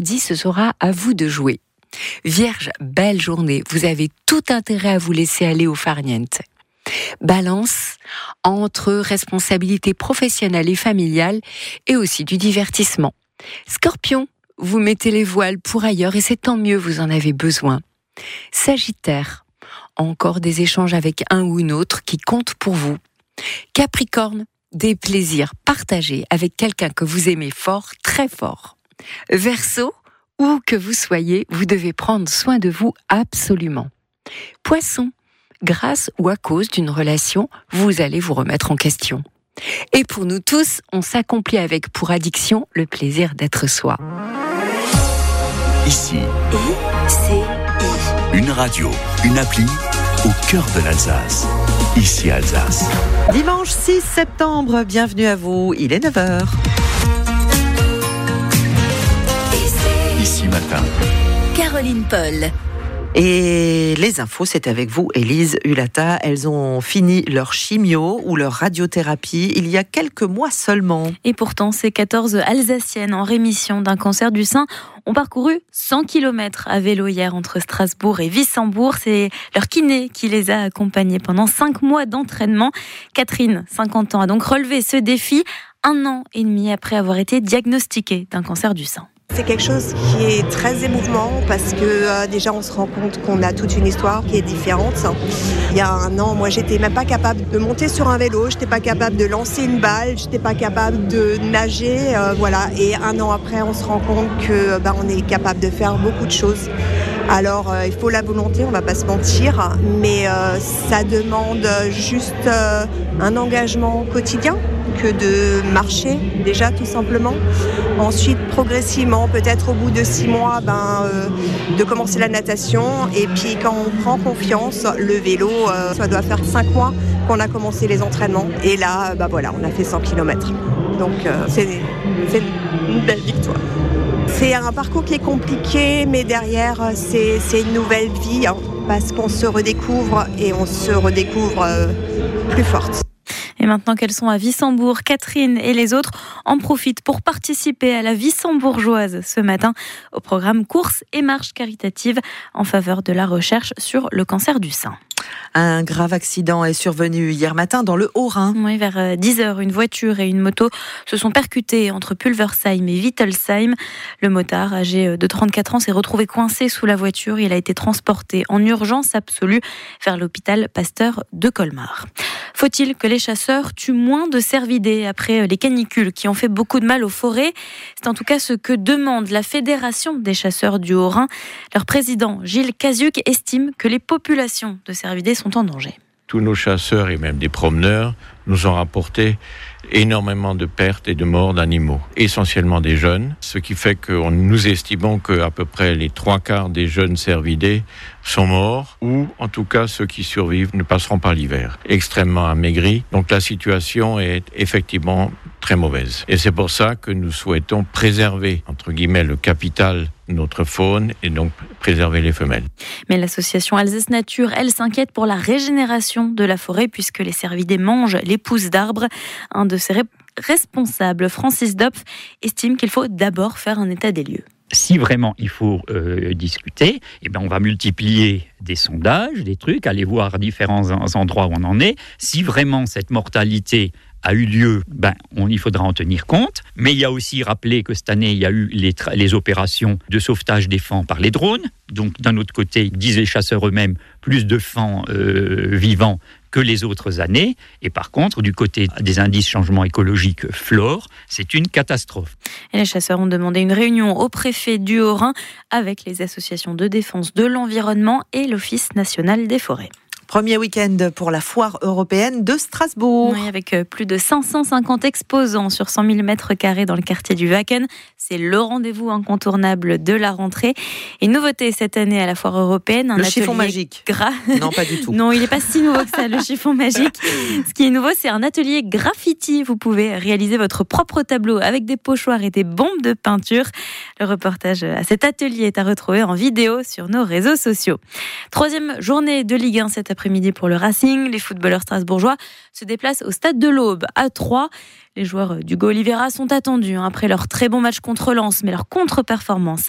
mardi, ce sera à vous de jouer. Vierge, belle journée, vous avez tout intérêt à vous laisser aller au farniente. Balance, entre responsabilités professionnelles et familiales et aussi du divertissement. Scorpion, vous mettez les voiles pour ailleurs et c'est tant mieux, vous en avez besoin. Sagittaire, encore des échanges avec un ou une autre qui comptent pour vous. Capricorne, des plaisirs partagés avec quelqu'un que vous aimez fort, très fort. Verseau, où que vous soyez, vous devez prendre soin de vous absolument. Poisson, grâce ou à cause d'une relation, vous allez vous remettre en question. Et pour nous tous, on s'accomplit avec pour addiction le plaisir d'être soi. Ici, ICI. une radio, une appli au cœur de l'Alsace. Ici Alsace. Dimanche 6 septembre, bienvenue à vous, il est 9h. Ici matin. Caroline Paul. Et les infos, c'est avec vous, Élise Hulata. Elles ont fini leur chimio ou leur radiothérapie il y a quelques mois seulement. Et pourtant, ces 14 Alsaciennes en rémission d'un cancer du sein ont parcouru 100 km à vélo hier entre Strasbourg et Wissembourg. C'est leur kiné qui les a accompagnées pendant 5 mois d'entraînement. Catherine, 50 ans, a donc relevé ce défi 1 an et demi après avoir été diagnostiquée d'un cancer du sein. C'est quelque chose qui est très émouvant parce que déjà on se rend compte qu'on a toute une histoire qui est différente. Il y a 1 an, moi j'étais même pas capable de monter sur un vélo, j'étais pas capable de lancer une balle, j'étais pas capable de nager, voilà. Et 1 an après, on se rend compte que on est capable de faire beaucoup de choses. Alors il faut la volonté, on va pas se mentir, mais ça demande juste un engagement quotidien que de marcher déjà tout simplement. Ensuite progressivement, peut-être au bout de 6 mois, de commencer la natation. Et puis quand on prend confiance, le vélo, ça doit faire 5 mois qu'on a commencé les entraînements. Et là, voilà, on a fait 100 km. Donc c'est une belle victoire. C'est un parcours qui est compliqué, mais derrière, c'est une nouvelle vie, parce qu'on se redécouvre et on se redécouvre plus forte. Et maintenant qu'elles sont à Wissembourg, Catherine et les autres en profitent pour participer à la Wissembourgeoise ce matin au programme Courses et marches caritatives en faveur de la recherche sur le cancer du sein. Un grave accident est survenu hier matin dans le Haut-Rhin. Oui, vers 10h, une voiture et une moto se sont percutées entre Pulversheim et Wittelsheim. Le motard, âgé de 34 ans, s'est retrouvé coincé sous la voiture. Il a été transporté en urgence absolue vers l'hôpital Pasteur de Colmar. Faut-il que les chasseurs tuent moins de cervidés après les canicules qui ont fait beaucoup de mal aux forêts ? C'est en tout cas ce que demande la Fédération des chasseurs du Haut-Rhin. Leur président, Gilles Casiuc, estime que les populations de cervidés sont en danger. Tous nos chasseurs et même des promeneurs nous ont rapporté énormément de pertes et de morts d'animaux, essentiellement des jeunes, ce qui fait que nous estimons qu'à peu près les 3/4 des jeunes cervidés sont morts, ou en tout cas ceux qui survivent ne passeront pas l'hiver. Extrêmement amaigris, donc la situation est effectivement très mauvaise. Et c'est pour ça que nous souhaitons préserver, entre guillemets, le capital de notre faune et donc préserver les femelles. Mais l'association Alsace Nature, elle, s'inquiète pour la régénération de la forêt puisque les cervidés mangent les pousses d'arbres. Un de ses responsables, Francis Dopf, estime qu'il faut d'abord faire un état des lieux. Si vraiment il faut discuter, on va multiplier des sondages, des trucs, aller voir différents endroits où on en est. Si vraiment cette mortalité a eu lieu, il faudra en tenir compte. Mais il y a aussi rappelé que cette année, il y a eu les opérations de sauvetage des faons par les drones. Donc d'un autre côté, disent les chasseurs eux-mêmes, plus de faons vivants que les autres années. Et par contre, du côté des indices changement écologique flore, c'est une catastrophe. Et les chasseurs ont demandé une réunion au préfet du Haut-Rhin avec les associations de défense de l'environnement et l'Office national des forêts. Premier week-end pour la foire européenne de Strasbourg. Oui, avec plus de 550 exposants sur 100 000 mètres carrés dans le quartier du Wacken. C'est le rendez-vous incontournable de la rentrée. Et nouveauté cette année à la foire européenne, le chiffon magique. Non, pas du tout. Non, il n'est pas si nouveau que ça, le chiffon magique. Ce qui est nouveau, c'est un atelier graffiti. Vous pouvez réaliser votre propre tableau avec des pochoirs et des bombes de peinture. Le reportage à cet atelier est à retrouver en vidéo sur nos réseaux sociaux. 3e journée de Ligue 1 cet après-midi pour le Racing. Les footballeurs strasbourgeois se déplacent au stade de l'Aube à 3. Les joueurs d'Hugo Oliveira sont attendus après leur très bon match contre Lens, mais leur contre-performance